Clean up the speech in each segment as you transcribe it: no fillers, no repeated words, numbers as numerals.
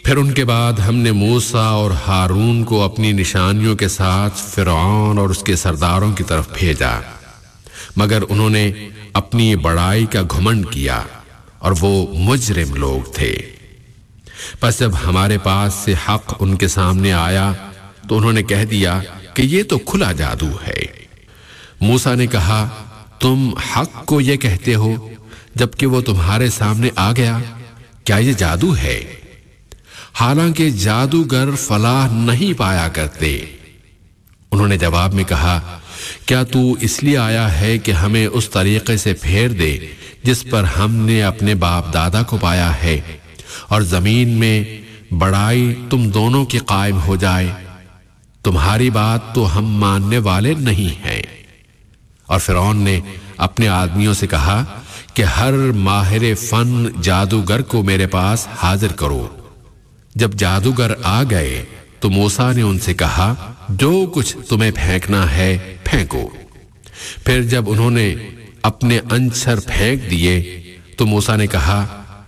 پھر ان کے بعد ہم نے موسیٰ اور ہارون کو اپنی نشانیوں کے ساتھ فرعون اور اس کے سرداروں کی طرف بھیجا، مگر انہوں نے اپنی بڑائی کا گھمنڈ کیا اور وہ مجرم لوگ تھے۔ پس جب ہمارے پاس سے حق ان کے سامنے آیا تو انہوں نے کہہ دیا کہ یہ تو کھلا جادو ہے۔ موسیٰ نے کہا، تم حق کو یہ کہتے ہو جبکہ وہ تمہارے سامنے آ گیا، کیا یہ جادو ہے؟ حالانکہ جادوگر فلاح نہیں پایا کرتے۔ انہوں نے جواب میں کہا، کیا تو اس لیے آیا ہے کہ ہمیں اس طریقے سے پھیر دے جس پر ہم نے اپنے باپ دادا کو پایا ہے، اور زمین میں بڑائی تم دونوں کی قائم ہو جائے؟ تمہاری بات تو ہم ماننے والے نہیں ہیں۔ اور فرعون نے اپنے آدمیوں سے کہا کہ ہر ماہر فن جادوگر کو میرے پاس حاضر کرو۔ جب جادوگر آ گئے تو موسیٰ نے ان سے کہا، جو کچھ تمہیں پھینکنا ہے پھینکو۔ پھر جب انہوں نے اپنے انچھر پھینک دیے تو موسیٰ نے کہا،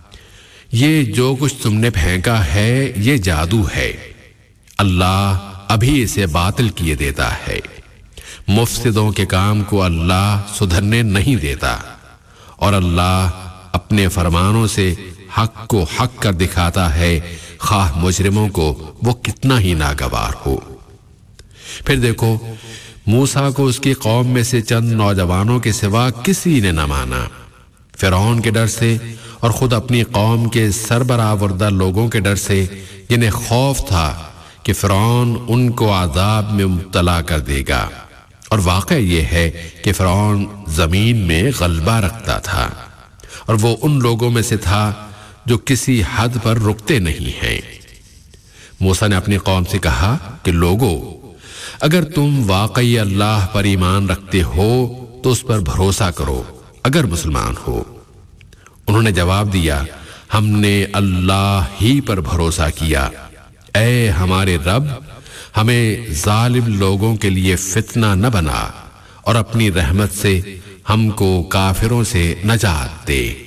یہ جو کچھ تم نے پھینکا ہے یہ جادو ہے، اللہ ابھی اسے باطل کیے دیتا ہے۔ مفسدوں کے کام کو اللہ سدھرنے نہیں دیتا، اور اللہ اپنے فرمانوں سے حق کو حق کر دکھاتا ہے، خواہ مجرموں کو وہ کتنا ہی ناگوار ہو۔ پھر دیکھو، موسیٰ کو اس کی قوم میں سے چند نوجوانوں کے سوا کسی نے نہ مانا، فرعون کے ڈر سے اور خود اپنی قوم کے سربراہوردہ لوگوں کے ڈر سے، جنہیں خوف تھا کہ فرعون ان کو عذاب میں مبتلا کر دے گا۔ اور واقع یہ ہے کہ فرعون زمین میں غلبہ رکھتا تھا، اور وہ ان لوگوں میں سے تھا جو کسی حد پر رکتے نہیں ہیں۔ موسیٰ نے اپنی قوم سے کہا کہ لوگو، اگر تم واقعی اللہ پر ایمان رکھتے ہو تو اس پر بھروسہ کرو اگر مسلمان ہو۔ انہوں نے جواب دیا، ہم نے اللہ ہی پر بھروسہ کیا۔ اے ہمارے رب، ہمیں ظالم لوگوں کے لیے فتنہ نہ بنا، اور اپنی رحمت سے ہم کو کافروں سے نجات دے۔